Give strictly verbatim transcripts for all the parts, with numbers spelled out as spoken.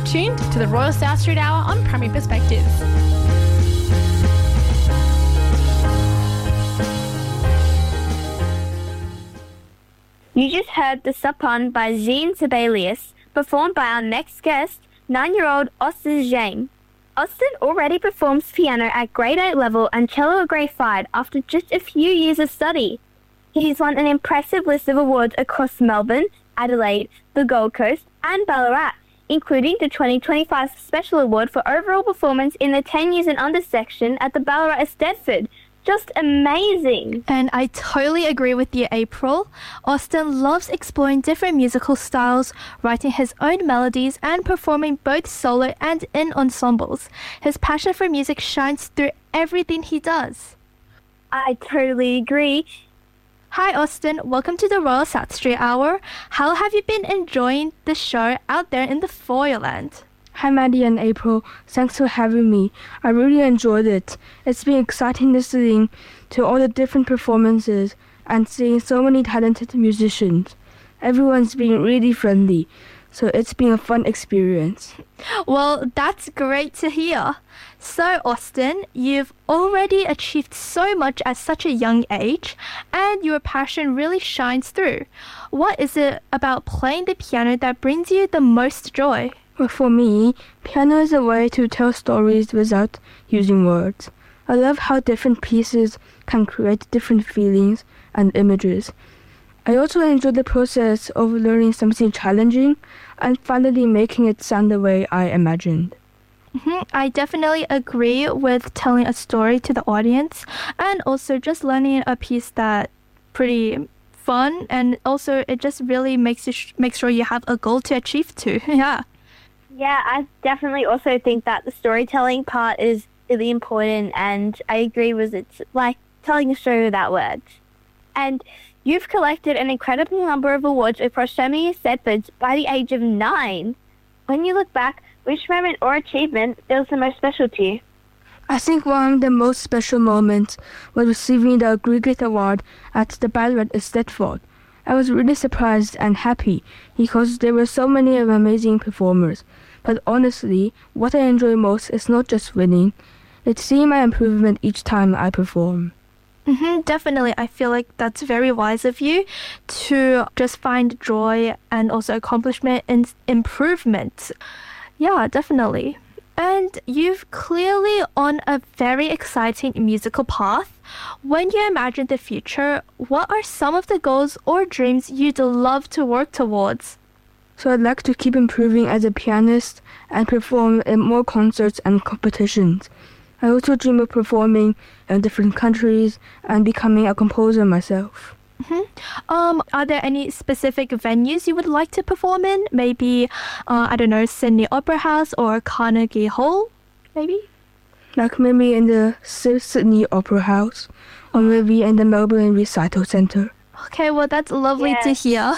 tuned to the Royal South Street Hour on Primary Perspectives. You just heard The Sapon by Jean Sibelius, performed by our next guest, nine-year-old Austin Zhang. Austin already performs piano at grade eight level and cello at grade five after just a few years of study. He's won an impressive list of awards across Melbourne, Adelaide, the Gold Coast, and Ballarat, including the twenty twenty-five Special Award for Overall Performance in the ten years and under section at the Ballarat Eisteddfod. Just amazing. And I totally agree with you, April. Austin loves exploring different musical styles, writing his own melodies, and performing both solo and in ensembles. His passion for music shines through everything he does. I totally agree. Hi, Austin. Welcome to the Royal South Street Hour. How have you been enjoying the show out there in the Foyerland? Hi, Maddie and April. Thanks for having me. I really enjoyed it. It's been exciting listening to all the different performances and seeing so many talented musicians. Everyone's been really friendly, so it's been a fun experience. Well, that's great to hear. So, Austin, you've already achieved so much at such a young age, and your passion really shines through. What is it about playing the piano that brings you the most joy? Well, for me, piano is a way to tell stories without using words. I love how different pieces can create different feelings and images. I also enjoy the process of learning something challenging and finally making it sound the way I imagined. Mm-hmm. I definitely agree with telling a story to the audience and also just learning a piece that pretty fun, and also it just really makes you sh- make sure you have a goal to achieve to. Yeah. Yeah, I definitely also think that the storytelling part is really important, and I agree with it. It's like telling a story without words. And you've collected an incredible number of awards across so many Eisteddfods by the age of nine. When you look back, which moment or achievement feels the most special to you? I think one of the most special moments was receiving the Aggregate Award at the Ballarat Eisteddfod. I was really surprised and happy because there were so many amazing performers. But honestly, what I enjoy most is not just winning, it's seeing my improvement each time I perform. Mm-hmm, definitely. I feel like that's very wise of you to just find joy and also accomplishment and improvement. Yeah, definitely. And you've clearly on a very exciting musical path. When you imagine the future, what are some of the goals or dreams you'd love to work towards? So I'd like to keep improving as a pianist and perform in more concerts and competitions. I also dream of performing in different countries and becoming a composer myself. Mm-hmm. Um, are there any specific venues you would like to perform in? Maybe, uh, I don't know, Sydney Opera House or Carnegie Hall, maybe? Like maybe in the Sydney Opera House or maybe in the Melbourne Recital Centre. Okay, well, that's lovely yeah. to hear.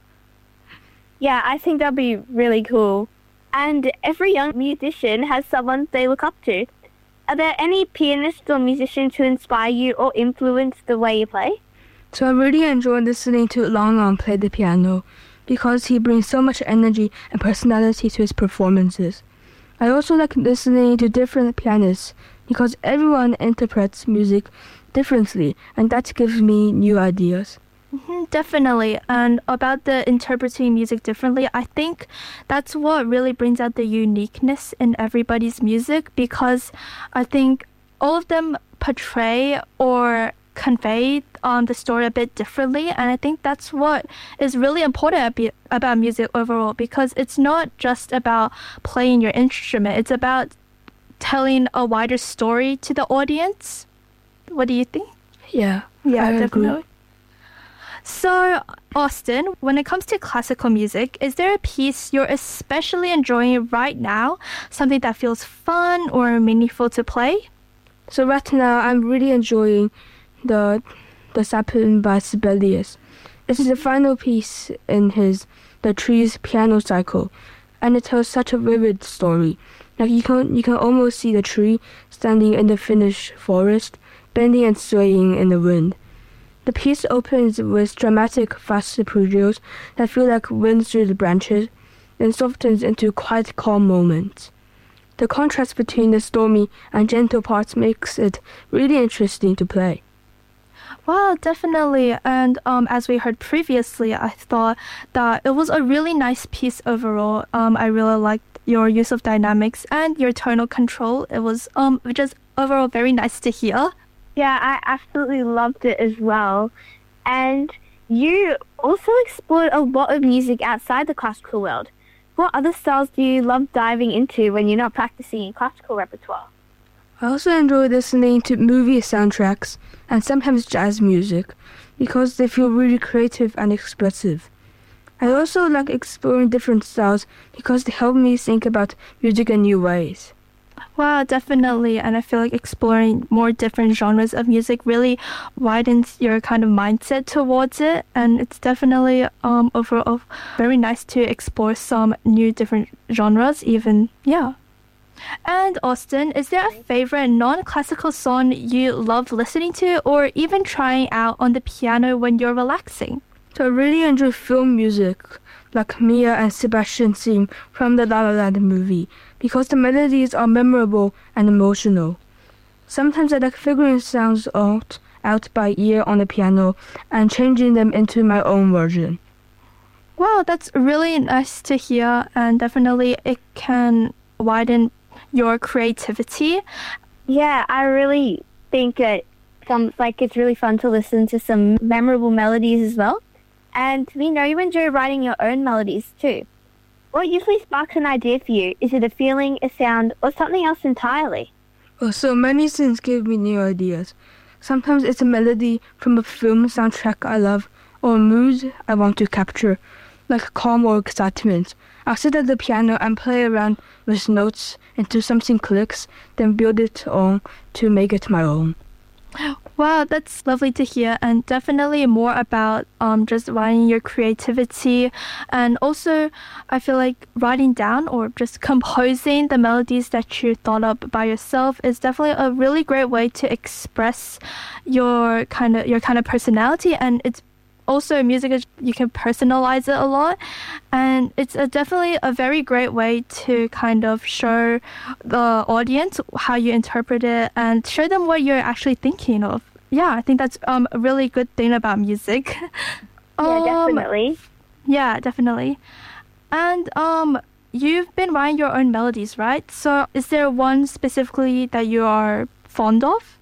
Yeah, I think that'd be really cool. And every young musician has someone they look up to. Are there any pianists or musicians who inspire you or influence the way you play? So I really enjoy listening to Lang Lang play the piano because he brings so much energy and personality to his performances. I also like listening to different pianists because everyone interprets music differently, and that gives me new ideas. Mm-hmm, definitely. And about the interpreting music differently, I think that's what really brings out the uniqueness in everybody's music, because I think all of them portray or convey um, the story a bit differently. And I think that's what is really important about music overall, because it's not just about playing your instrument. It's about telling a wider story to the audience. What do you think? Yeah, yeah, I definitely. Agree. So, Austin, when it comes to classical music, is there a piece you're especially enjoying right now? Something that feels fun or meaningful to play? So right now, I'm really enjoying the the Sapon by Sibelius. This is the final piece in his The Trees piano cycle, and it tells such a vivid story. Like you can you can almost see the tree standing in the Finnish forest, bending and swaying in the wind. The piece opens with dramatic fast arpeggios that feel like wind through the branches, then softens into quite calm moments. The contrast between the stormy and gentle parts makes it really interesting to play. Well, definitely. And um, as we heard previously, I thought that it was a really nice piece overall. Um, I really liked your use of dynamics and your tonal control. It was um, just overall very nice to hear. Yeah, I absolutely loved it as well. And you also explored a lot of music outside the classical world. What other styles do you love diving into when you're not practicing in classical repertoire? I also enjoy listening to movie soundtracks and sometimes jazz music because they feel really creative and expressive. I also like exploring different styles because they help me think about music in new ways. Wow, definitely. And I feel like exploring more different genres of music really widens your kind of mindset towards it. And it's definitely um, overall very nice to explore some new different genres even, yeah. And Austin, is there a favorite non-classical song you love listening to or even trying out on the piano when you're relaxing? So I really enjoy film music, like Mia and Sebastian's theme from the La La Land movie, because the melodies are memorable and emotional. Sometimes I like figuring sounds out, out by ear on the piano and changing them into my own version. Wow, that's really nice to hear, and definitely it can widen your creativity. Yeah, I really think it sounds like it's really fun to listen to some memorable melodies as well. And we know you enjoy writing your own melodies too. What usually sparks an idea for you? Is it a feeling, a sound, or something else entirely? Well, so many things give me new ideas. Sometimes it's a melody from a film soundtrack I love, or a mood I want to capture, like calm or excitement. I'll sit at the piano and play around with notes until something clicks, then build it on to make it my own. Wow, that's lovely to hear, and definitely more about um, just writing your creativity. And also, I feel like writing down or just composing the melodies that you thought up by yourself is definitely a really great way to express your kind of your kind of personality. And it's also music is you can personalize it a lot, and it's a, definitely a very great way to kind of show the audience how you interpret it and show them what you're actually thinking of. Yeah, I think that's um, a really good thing about music. Yeah, um, definitely. Yeah, definitely. And um, you've been writing your own melodies, right? So is there one specifically that you are fond of?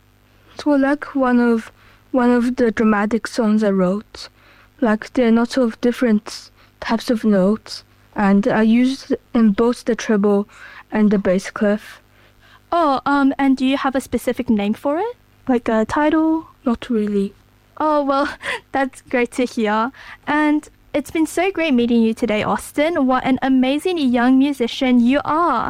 So like one of one of the dramatic songs I wrote. Like there are lots of different types of notes, and I used in both the treble and the bass clef. Oh, um, and do you have a specific name for it? Like a title? Not really. Oh, well, that's great to hear. And it's been so great meeting you today, Austin. What an amazing young musician you are.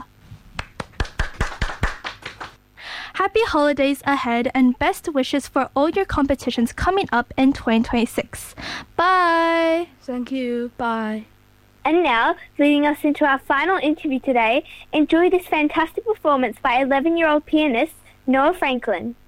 Happy holidays ahead and best wishes for all your competitions coming up in twenty twenty-six. Bye! Thank you. Bye. And now, leading us into our final interview today, enjoy this fantastic performance by eleven-year-old pianist Noah Franklin.